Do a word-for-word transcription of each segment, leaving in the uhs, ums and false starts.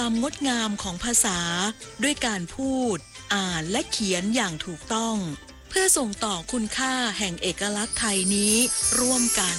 ความงดงามของภาษาด้วยการพูดอ่านและเขียนอย่างถูกต้องเพื่อส่งต่อคุณค่าแห่งเอกลักษณ์ไทยนี้ร่วมกัน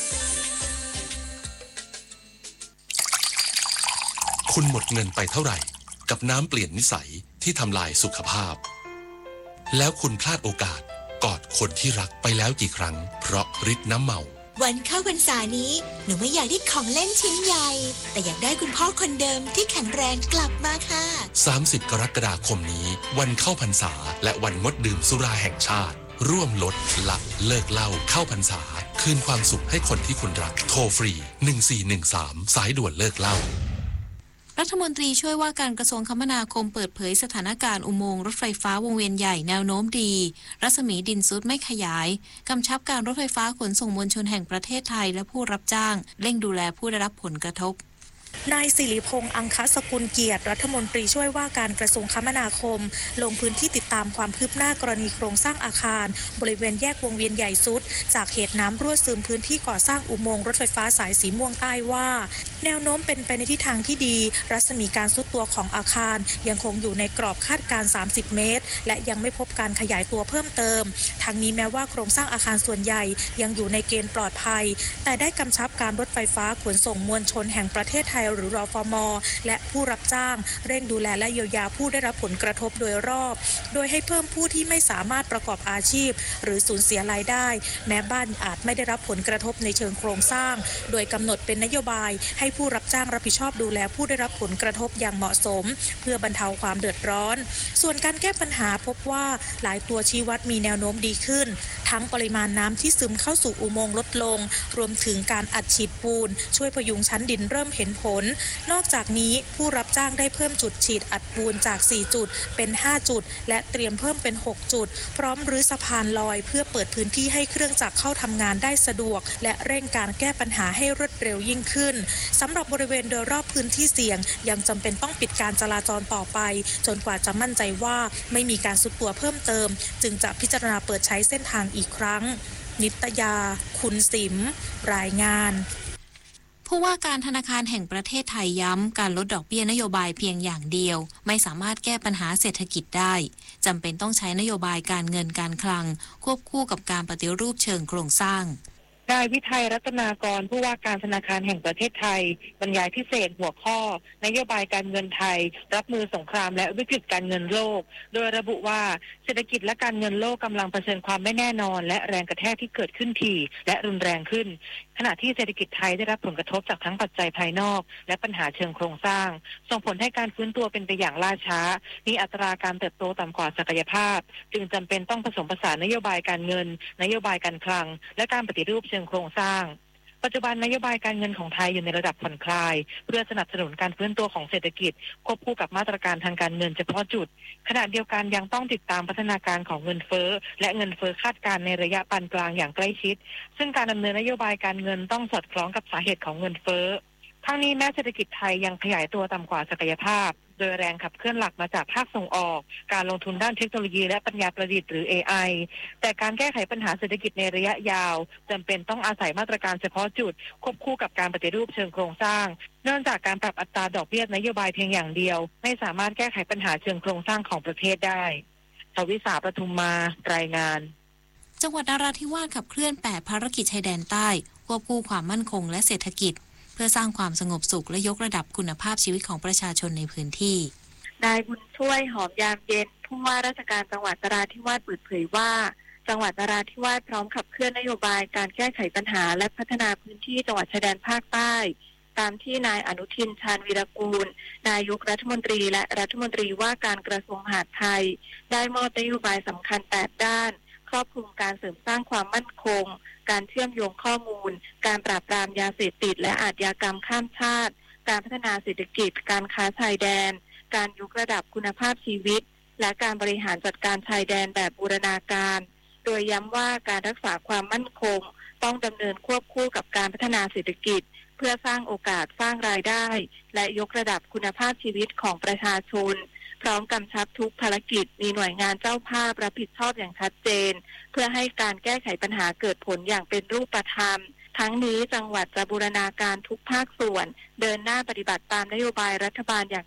คุณหมดเงินไปเท่าไหร่กับน้ำเปลี่ยนนิสัยที่ทำลายสุขภาพแล้วคุณพลาดโอกาสกอดคนที่รักไปแล้วกี่ครั้งเพราะฤทธิ์น้ำเมาวันเข้าพรรษานี้หนูไม่อยากได้ของเล่นชิ้นใหญ่แต่อยากได้คุณพ่อคนเดิมที่แข็งแรงกลับมาค่ะสามสิบกรกฎาคมนี้วันเข้าพรรษาและวันงดดื่มสุราแห่งชาติร่วมลดละเลิกเหล้าเข้าพรรษาคืนความสุขให้คนที่คุณรักโทรฟรีหนึ่งสี่หนึ่งสามสายด่วนเลิกเหล้ารัฐมนตรีช่วยว่าการกระทรวงคมนาคมเปิดเผยสถานการณ์อุโมงค์รถไฟฟ้าวงเวียนใหญ่แนวโน้มดีรัศมีดินซุดไม่ขยายกำชับการรถไฟฟ้าขนส่งมวลชนแห่งประเทศไทยและผู้รับจ้างเร่งดูแลผู้ได้รับผลกระทบนายสิริพงษ์อังคสกุลเกียรติรัฐมนตรีช่วยว่าการกระทรวงคมนาคมลงพื้นที่ติดตามความคืบหน้ากรณีโครงสร้างอาคารบริเวณแยกวงเวียนใหญ่สุดจากเหตุน้ำรั่วซึมพื้นที่ก่อสร้างอุโมงค์รถไฟฟ้าสายสีม่วงใต้ว่าแนวโน้มเป็นไปในทิศทางที่ดีรัศมีการทรุดตัวของอาคารยังคงอยู่ในกรอบคาดการณ์สามสิบเมตรและยังไม่พบการขยายตัวเพิ่มเติมทั้งนี้แม้ว่าโครงสร้างอาคารส่วนใหญ่ยังอยู่ในเกณฑ์ปลอดภัยแต่ได้กำชับการรถไฟฟ้าขนส่งมวลชนแห่งประเทศไทยหรือรฟม.และผู้รับจ้างเร่งดูแลและเยียวยาผู้ได้รับผลกระทบโดยรอบโดยให้เพิ่มผู้ที่ไม่สามารถประกอบอาชีพหรือสูญเสียรายได้แม้บ้านอาจไม่ได้รับผลกระทบในเชิงโครงสร้างโดยกำหนดเป็นนโยบายให้ผู้รับจ้างรับผิดชอบดูแลผู้ได้รับผลกระทบอย่างเหมาะสมเพื่อบรรเทาความเดือดร้อนส่วนการแก้ปัญหาพบว่าหลายตัวชี้วัดมีแนวโน้มดีขึ้นทั้งปริมาณน้ำที่ซึมเข้าสู่อุโมงค์ลดลงรวมถึงการอัดฉีดปูนช่วยพยุงชั้นดินเริ่มเห็นผลนอกจากนี้ผู้รับจ้างได้เพิ่มจุดฉีดอัดปูนจากสี่จุดเป็นห้าจุดและเตรียมเพิ่มเป็นหกจุดพร้อมรื้อสะพานลอยเพื่อเปิดพื้นที่ให้เครื่องจักรเข้าทำงานได้สะดวกและเร่งการแก้ปัญหาให้รวดเร็วยิ่งขึ้นสำหรับบริเวณโดยรอบพื้นที่เสี่ยงยังจำเป็นต้องปิดการจราจรต่อไปจนกว่าจะมั่นใจว่าไม่มีการซุดตัวเพิ่มเติมจึงจะพิจารณาเปิดใช้เส้นทางอีกครั้งนิตยาคุณสิมรายงานผู้ว่าการธนาคารแห่งประเทศไทยย้ำการลดดอกเบี้ยนโยบายเพียงอย่างเดียวไม่สามารถแก้ปัญหาเศรษฐกิจได้จำเป็นต้องใช้นโยบายการเงินการคลังควบคู่กับการปฏิรูปเชิงโครงสร้างนายวิทัยรัตนากรผู้ว่าการธนาคารแห่งประเทศไทยบรรยายพิเศษหัวข้อนโยบายการเงินไทยรับมือสงครามและวิกฤตการเงินโลกโดยระบุว่าเศรษฐกิจและการเงินโลกกำลังเผชิญความไม่แน่นอนและแรงกระแทกที่เกิดขึ้นถี่และรุนแรงขึ้นขณะที่เศรษฐกิจไทยได้รับผลกระทบจากทั้งปัจจัยภายนอกและปัญหาเชิงโครงสร้างส่งผลให้การฟื้นตัวเป็นไปอย่างล่าช้ามีอัตราการเติบโตต่ำกว่าศักยภาพจึงจำเป็นต้องผสมผสานนโยบายการเงินนโยบายการคลังและการปฏิรูปเชิงโครงสร้างปัจจุบันนโยบายการเงินของไทยอยู่ในระดับผ่อนคลายเพื่อสนับสนุนการฟื้นตัวของเศรษฐกิจควบคู่กับมาตรการทางการเงินเฉพาะจุดขณะเดียวกันยังต้องติดตามพัฒนาการของเงินเฟ้อและเงินเฟ้อคาดการณ์ในระยะปานกลางอย่างใกล้ชิดซึ่งการดำเนินนโยบายการเงินต้องสอดคล้องกับสาเหตุของเงินเฟ้อทั้งนี้แม้เศรษฐกิจไทยยังขยายตัวต่ำกว่าศักยภาพโดยแรงขับเคลื่อนหลักมาจากภาคส่งออกการลงทุนด้านเทคโนโลยีและปัญญาประดิษฐ์หรือ เอ ไอ แต่การแก้ไขปัญหาเศรษฐกิจในระยะยาวจำเป็นต้องอาศัยมาตรการเฉพาะจุดควบคู่กับการปฏิรูปเชิงโครงสร้างเนื่องจากการปรับอัตราดอกเบี้ยนโยบายเพียงอย่างเดียวไม่สามารถแก้ไขปัญหาเชิงโครงสร้างของประเทศได้ทวิสาประทุมมารายงานจังหวัดนราธิวาสขับเคลื่อนแปดภารกิจชายแดนใต้ควบคู่ความมั่นคงและเศรษฐกิจเพื่อสร้างความสงบสุขและยกระดับคุณภาพชีวิตของประชาชนในพื้นที่นายบุญช่วยหอมยามเย็นผู้ว่าราชการจังหวัดนราธิวาสเปิดเผยว่าจังหวัดนราธิวาสพร้อมขับเคลื่อนนโยบายการแก้ไขปัญหาและพัฒนาพื้นที่จังหวัดชายแดนภาคใต้ตามที่นายอนุทินชาญวีรกูลนายกรัฐมนตรีและรัฐมนตรีว่าการกระทรวงมหาดไทยได้มอบนโยบายสำคัญแปดด้านครอบคลุมการเสริมสร้างความมั่นคงการเชื่อมโยงข้อมูลการปราบปรามยาเสพติดและอาชญากรรมข้ามชาติการพัฒนาเศรษฐกิจการค้าชายแดนการยกระดับคุณภาพชีวิตและการบริหารจัดการชายแดนแบบบูรณาการโดยย้ำว่าการรักษาความมั่นคงต้องดำเนินควบคู่กับการพัฒนาเศรษฐกิจเพื่อสร้างโอกาสสร้างรายได้และยกระดับคุณภาพชีวิตของประชาชนพร้อมกำชับทุกภารกิจมีหน่วยงานเจ้าภาพรับผิดชอบอย่างชัดเจนเพื่อให้การแก้ไขปัญหาเกิดผลอย่างเป็นรูปธรรมทั้งนี้จังหวัดจะบูรณาการทุกภาคส่วนเดินหน้าปฏิบัติตามนโยบายรัฐบาลอย่าง